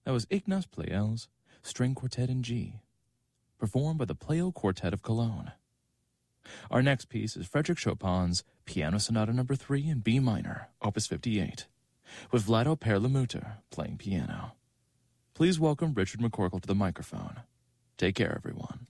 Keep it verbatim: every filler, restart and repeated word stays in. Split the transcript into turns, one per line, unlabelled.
That was Ignaz Pleyel's String Quartet in G, performed by the Pleyel Quartet of Cologne. Our next piece is Frédéric Chopin's Piano Sonata Number three in B minor, Opus fifty-eight, with Vlado Perlemuter playing piano. Please welcome Richard McCorkle to the microphone. Take care, everyone.